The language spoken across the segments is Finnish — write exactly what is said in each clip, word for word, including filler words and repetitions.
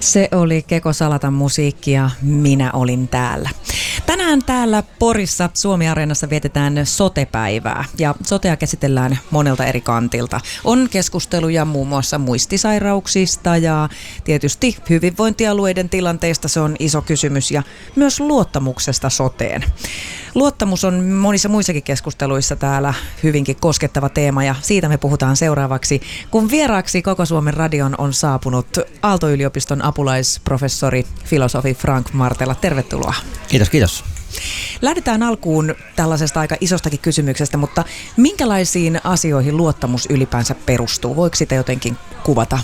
Se oli Keko Salatan musiikki ja Minä olin täällä. Tänään täällä Porissa Suomi-areenassa vietetään sote-päivää ja sotea käsitellään monelta eri kantilta. On keskusteluja muun muassa muistisairauksista ja tietysti hyvinvointialueiden tilanteista, se on iso kysymys, ja myös luottamuksesta soteen. Luottamus on monissa muissakin keskusteluissa täällä hyvinkin koskettava teema ja siitä me puhutaan seuraavaksi, kun vieraaksi Koko Suomen radion on saapunut Aalto-yliopiston apulaisprofessori, filosofi Frank Martela. Tervetuloa. Kiitos, kiitos. Lähdetään alkuun tällaisesta aika isostakin kysymyksestä, mutta minkälaisiin asioihin luottamus ylipäänsä perustuu? Voiko sitä jotenkin kuvata?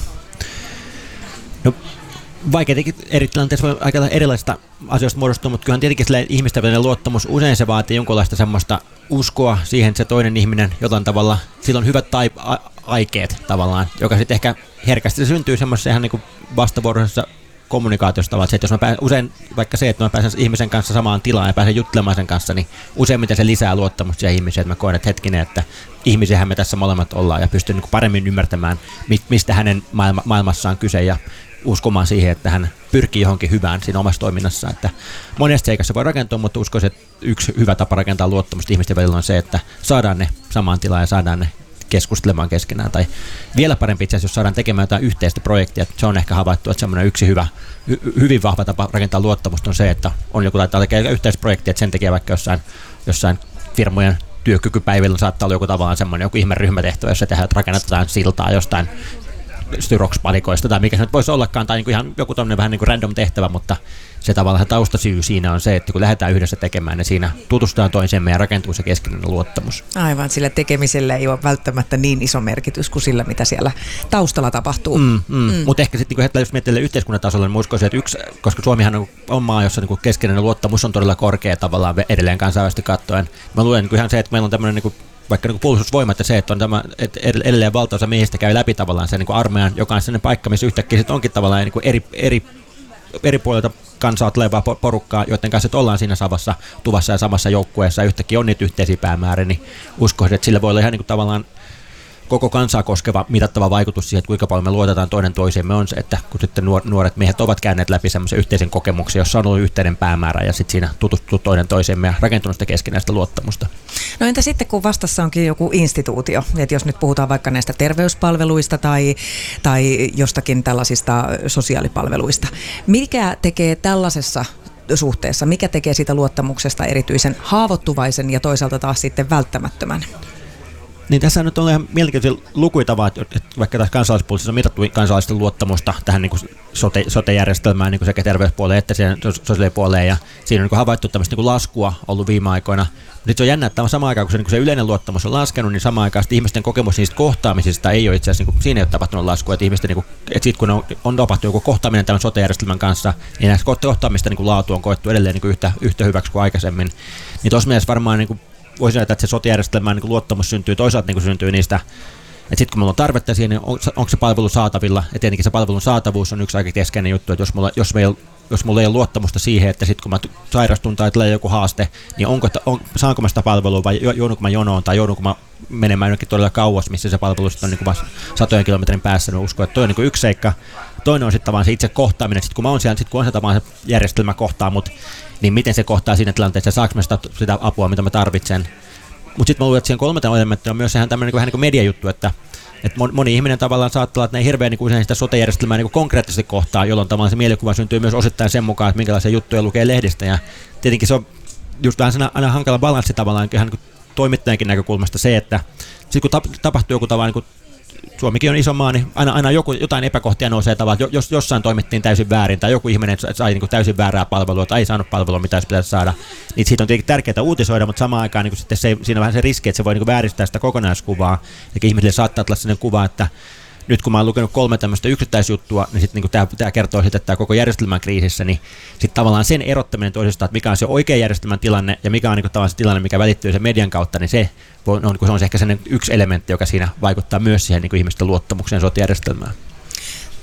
No, vaikeitakin eri tilanteissa voi aika erilaisista asioista muodostua, mutta kyllähän tietenkin ihmisten välinen luottamus usein se vaatii jonkinlaista semmoista uskoa siihen, että se toinen ihminen jotain tavalla, sillä on hyvät tai a- aikeet tavallaan, joka sitten ehkä herkästi se syntyy semmoisessa ihan niin kuin vastavuoroisessa kommunikaatiosta tavallaan, että jos mä pääsen, usein vaikka se, että mä pääsen ihmisen kanssa samaan tilaan ja pääsen juttelemaan sen kanssa, niin useimmiten se lisää luottamusta siihen ihmiseen, että mä koen, että hetkinen, että ihmisiähän me tässä molemmat ollaan ja pystyn niin kuin paremmin ymmärtämään, mistä hänen maailma, maailmassaan kyse ja uskomaan siihen, että hän pyrkii johonkin hyvään siinä omassa toiminnassaan. Että monesta seikassa voi rakentua, mutta uskoisin, että yksi hyvä tapa rakentaa luottamusta ihmisten välillä on se, että saadaan ne samaan tilaan ja saadaan ne keskustelemaan keskenään. Tai vielä parempi itse asiassa, jos saadaan tekemään jotain yhteistä projektia. Se on ehkä havaittu, että semmoinen yksi hyvä, hy, hyvin vahva tapa rakentaa luottamusta on se, että on joku laittaa tekemään yhteistä projektia, että sen tekee vaikka jossain, jossain firmojen työkykypäivillä saattaa olla joku tavallaan semmoinen joku ihme ryhmätehtävä, jossa tehdään, että rakennetaan siltaa jostain styrox-palikoista tai mikä se nyt voisi ollakaan, tai niinku ihan joku tämmöinen vähän niin kuin random tehtävä, mutta se tavallaan se taustasyy siinä on se, että kun lähdetään yhdessä tekemään, niin siinä tutustutaan toisemme ja rakentuu se keskinäinen luottamus. Aivan, sillä tekemisellä ei ole välttämättä niin iso merkitys kuin sillä, mitä siellä taustalla tapahtuu. Mm, mm. Mm. Mutta ehkä sitten niin jos miettii yhteiskunnan tasolla, niin uskoisin, että yksi, koska Suomihan on, on maa, jossa niin keskinäinen luottamus on todella korkea tavallaan edelleen kansainvälisesti katsoen. Mä luulen niin ihan se, että meillä on tämmöinen niin vaikka niin puolustusvoimat ja se, että on tämä, että edelleen valtaosa miehistä käy läpi tavallaan sen niin armeijan, joka on sellainen paikka, missä yhtäkkiä sit onkin tavallaan niin eri, eri, eri puolilta kansaa tulevaa porukkaa, joiden kanssa ollaan siinä samassa tuvassa ja samassa joukkueessa ja yhtäkkiä on niitä yhteisiä päämääriä, niin uskoisin, että sillä voi olla ihan niin kuin tavallaan koko kansaa koskeva mitattava vaikutus siihen, että kuinka paljon me luotetaan toinen toisemme on se, että kun sitten nuoret miehet ovat käyneet läpi semmoisen yhteisen kokemuksen, jossa on ollut yhteinen päämäärä ja sitten siinä tutustuu toinen toisemme ja rakentunut sitä keskinäistä luottamusta. No entä sitten, kun vastassa onkin joku instituutio, että jos nyt puhutaan vaikka näistä terveyspalveluista tai, tai jostakin tällaisista sosiaalipalveluista, mikä tekee tällaisessa suhteessa, mikä tekee siitä luottamuksesta erityisen haavoittuvaisen ja toisaalta taas sitten välttämättömän? Niin tässä nyt on ihan mielenkiintoisia lukuja, että vaikka tässä kansalaispuolisessa on mitattu kansalaisten luottamusta tähän niin kuin sote, sote-järjestelmään niin kuin sekä terveyspuoleen että siihen sosiaalipuoleen, ja siinä on niin kuin havaittu tämmöistä niin kuin laskua ollut viime aikoina. Sitten se on jännä, että samaan aikaan kun se, niin kuin se yleinen luottamus on laskenut, niin samaan aikaan ihmisten kokemus niistä kohtaamisista ei ole itse asiassa, niin kuin, siinä ei ole tapahtunut laskua, että ihmisten, niin kuin, että sitten kun on, on tapahtunut joku kohtaaminen tämän sote-järjestelmän kanssa, niin näistä kohtaamista niin kuin laatu on koettu edelleen niin kuin yhtä, yhtä hyväksi kuin aikaisemmin. Niin tuossa mielessä varmaan niin kuin voisi sanoa, että se sote-järjestelmän niin luottamus syntyy, toisaalta niin syntyy niistä, että sitten kun meillä on tarvetta siihen, niin on, onko se palvelu saatavilla, ja tietenkin se palvelun saatavuus on yksi aika keskeinen juttu, että jos mulla, jos meillä, jos mulla ei ole luottamusta siihen, että sitten kun mä sairastun tai tulee joku haaste, niin onko, on, saanko mä sitä palvelua vai joudunko mä jonoon tai joudunko mä menemään jonnekin todella kauas, missä se palvelu on niin satojen kilometrin päässä, niin uskon, että toi on niin yksi seikka. Toinen on sitten vaan se itse kohtaaminen, sitten kun mä oon siellä, sitten kun on se tavallaan se järjestelmä kohtaa mut, niin miten se kohtaa siinä tilanteessa, saanko mä sitä, sitä apua, mitä mä tarvitsen. Mutta sitten mä luulen, että siihen kolmanteen elementtiin on myös sehän tämmöinen vähän niin kuin mediajuttu, että, että moni ihminen tavallaan saattaa olla, että ne ei hirveän niin usein sitä sote-järjestelmää niin konkreettisesti kohtaa, jolloin tavallaan se mielikuva syntyy myös osittain sen mukaan, että minkälaisia juttuja lukee lehdistä. Ja tietenkin se on just vähän aina hankala balanssi tavallaan ihan niin toimittajankin näkökulmasta se, että sitten kun tapahtuu joku tavallaan niin Suomikin on iso maa, niin aina, aina joku, jotain epäkohtia nousee tavallaan, että jos jossain toimittiin täysin väärin, tai joku ihminen sai niin kuin täysin väärää palvelua, tai ei saanut palvelua, mitä pitäisi saada, niin siitä on tietenkin tärkeää uutisoida, mutta samaan aikaan niin sitten se, siinä on vähän se riski, että se voi niin kuin vääristää sitä kokonaiskuvaa, ja ihmisille saattaa olla sellainen kuva, että nyt kun mä oon lukenut kolme tämmöistä yksittäisjuttua, niin sitten niin tämä kertoo sitten, että tämä koko järjestelmän kriisissä, niin sitten tavallaan sen erottaminen toisestaan, että mikä on se oikea järjestelmän tilanne ja mikä on niin kuin tavallaan se tilanne, mikä välittyy sen median kautta, niin se on, on, se on ehkä sellainen yksi elementti, joka siinä vaikuttaa myös siihen niin kuin ihmisten luottamukseen sote-järjestelmään.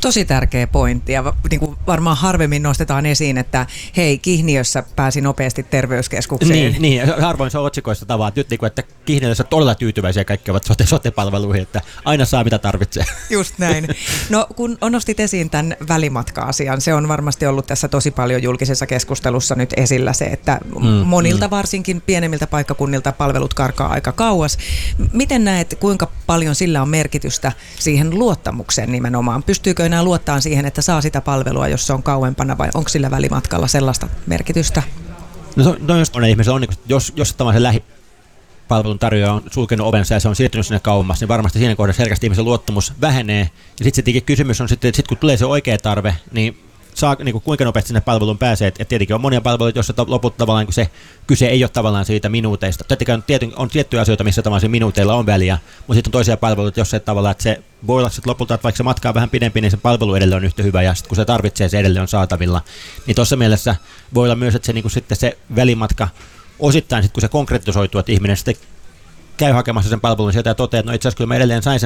Tosi tärkeä pointti ja niin kuin varmaan harvemmin nostetaan esiin, että hei, Kihniössä pääsi nopeasti terveyskeskukseen. Niin, niin. Harvoin se on otsikoissa tavaa, että nyt että Kihniössä on todella tyytyväisiä kaikki ovat sote, sote-palveluihin, että aina saa mitä tarvitsee. Just näin. No kun nostit esiin tämän välimatka-asian, se on varmasti ollut tässä tosi paljon julkisessa keskustelussa nyt esillä se, että mm, monilta mm. varsinkin pienemmiltä paikkakunnilta palvelut karkaa aika kauas. Miten näet, kuinka paljon sillä on merkitystä siihen luottamukseen nimenomaan? Pystyykö enää luottaa siihen, että saa sitä palvelua, jos se on kauempana, vai onko sillä välimatkalla sellaista merkitystä? No se on, no jos monen ihmisen on, niin jos, jos tämä se lähipalvelun tarjoaja on sulkenut ovensa ja se on siirtynyt sinne kauemmas, niin varmasti siinä kohdassa selkeästi ihmisen luottamus vähenee. Ja sitten sittenkin kysymys on sitten, että sit kun tulee se oikea tarve, niin saa, niin kuin, kuinka nopeasti sinne palveluun pääsee. Et tietenkin on monia palveluita, joissa lopulta tavallaan se kyse ei ole tavallaan siitä minuuteista. Tietenkin on, on tiettyjä asioita, missä tavallaan minuuteilla on väliä, mutta sitten on toisia palveluita, jossa tavallaan, että se voi olla että lopulta, että vaikka se matka on vähän pidempi, niin se palvelu edelleen on yhtä hyvä, ja sitten kun se tarvitsee, se edelleen on saatavilla. Niin tuossa mielessä voi olla myös, että se, niin kuin sitten se välimatka osittain, sit kun se konkretisoituu, että ihminen sitten käy hakemassa sen palvelun sieltä ja toteaa, että no itse asiassa kyllä mä edelleen sain sen